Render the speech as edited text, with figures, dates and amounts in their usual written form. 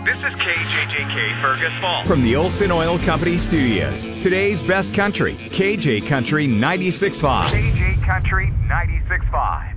This is KJJK Fergus Falls. From the Olson Oil Company studios, today's best country, KJ Country 96.5. KJ Country 96.5.